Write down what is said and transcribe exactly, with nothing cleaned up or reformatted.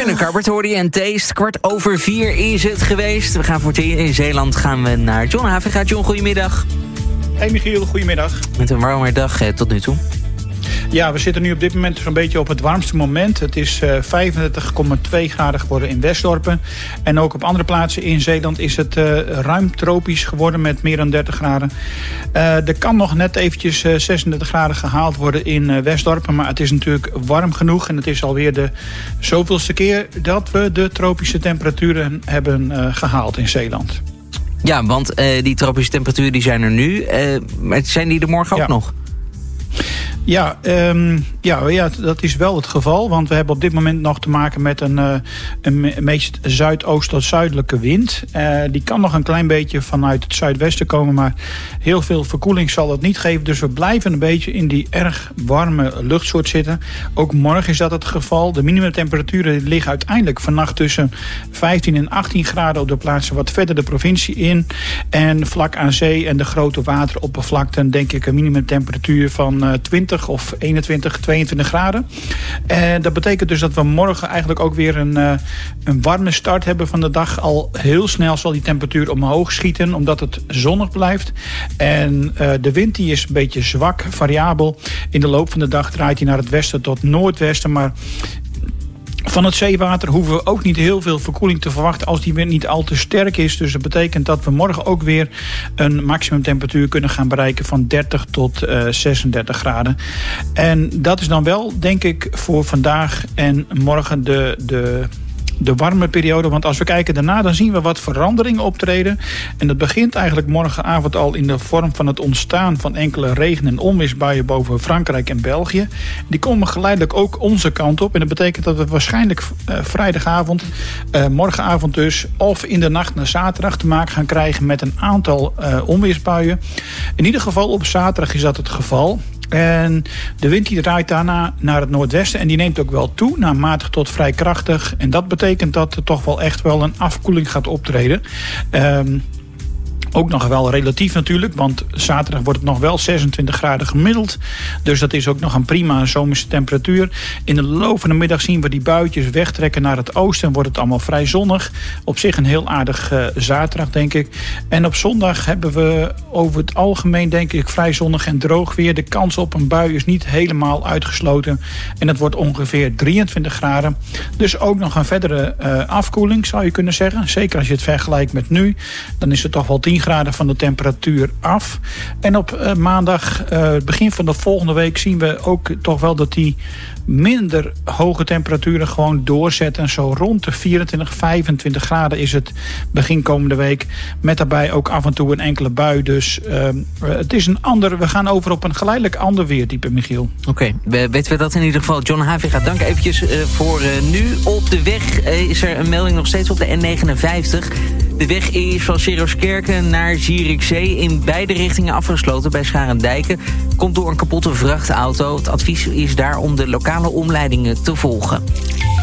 Martijn Kabbert hoorde je en Taste. Kwart over vier is het geweest. We gaan voor thee in Zeeland gaan we naar John Haviga. John, goedemiddag. Hey Michiel, goedemiddag. Met een warme dag eh, tot nu toe. Ja, we zitten nu op dit moment zo'n beetje op het warmste moment. Het is uh, vijfendertig komma twee graden geworden in Westdorpen. En ook op andere plaatsen in Zeeland is het uh, ruim tropisch geworden met meer dan dertig graden. Uh, er kan nog net eventjes uh, zesendertig graden gehaald worden in uh, Westdorpen. Maar het is natuurlijk warm genoeg. En het is alweer de zoveelste keer dat we de tropische temperaturen hebben uh, gehaald in Zeeland. Ja, want uh, die tropische temperaturen die zijn er nu. Uh, maar zijn die er morgen ook ja. nog? Ja, um, ja, ja, dat is wel het geval. Want we hebben op dit moment nog te maken met een, uh, een meest zuidoost tot zuidelijke wind. Uh, die kan nog een klein beetje vanuit het zuidwesten komen. Maar heel veel verkoeling zal het niet geven. Dus we blijven een beetje in die erg warme luchtsoort zitten. Ook morgen is dat het geval. De minimumtemperaturen liggen uiteindelijk vannacht tussen vijftien en achttien graden op de plaatsen wat verder de provincie in. En vlak aan zee en de grote wateroppervlakten denk ik een minimumtemperatuur van uh, twintig of eenentwintig, tweeëntwintig graden. En dat betekent dus dat we morgen eigenlijk ook weer een, uh, een warme start hebben van de dag. Al heel snel zal die temperatuur omhoog schieten, omdat het zonnig blijft. En uh, de wind die is een beetje zwak, variabel. In de loop van de dag draait hij naar het westen tot noordwesten, maar van het zeewater hoeven we ook niet heel veel verkoeling te verwachten als die wind niet al te sterk is. Dus dat betekent dat we morgen ook weer een maximumtemperatuur kunnen gaan bereiken van dertig tot uh, zesendertig graden. En dat is dan wel, denk ik, voor vandaag en morgen de... de De warme periode, want als we kijken daarna, dan zien we wat veranderingen optreden. En dat begint eigenlijk morgenavond al in de vorm van het ontstaan van enkele regen- en onweersbuien boven Frankrijk en België. Die komen geleidelijk ook onze kant op. En dat betekent dat we waarschijnlijk uh, vrijdagavond, uh, morgenavond dus, of in de nacht naar zaterdag te maken gaan krijgen met een aantal uh, onweersbuien. In ieder geval op zaterdag is dat het geval. En de wind die draait daarna naar het noordwesten en die neemt ook wel toe, naar matig tot vrij krachtig. En dat betekent dat er toch wel echt wel een afkoeling gaat optreden. Um, Ook nog wel relatief natuurlijk, want zaterdag wordt het nog wel zesentwintig graden gemiddeld. Dus dat is ook nog een prima zomerse temperatuur. In de loop van de middag zien we die buitjes wegtrekken naar het oosten en wordt het allemaal vrij zonnig. Op zich een heel aardig uh, zaterdag, denk ik. En op zondag hebben we over het algemeen, denk ik, vrij zonnig en droog weer. De kans op een bui is niet helemaal uitgesloten. En het wordt ongeveer drieëntwintig graden. Dus ook nog een verdere uh, afkoeling, zou je kunnen zeggen. Zeker als je het vergelijkt met nu. Dan is het toch wel tien graden van de temperatuur af. En op uh, maandag, uh, begin van de volgende week, zien we ook toch wel dat die minder hoge temperaturen gewoon doorzetten. Zo rond de vierentwintig, vijfentwintig graden is het begin komende week. Met daarbij ook af en toe een enkele bui. Dus uh, het is een ander. We gaan over op een geleidelijk ander weertype, Michiel. Oké, okay, weten we dat in ieder geval. John Haviga, dank eventjes uh, voor uh, nu. Op de weg uh, is er een melding nog steeds op de N negenenvijftig. De weg is van Seroskerken naar Zierikzee in beide richtingen afgesloten bij Scharendijken. Komt door een kapotte vrachtauto. Het advies is daar om de lokale omleidingen te volgen.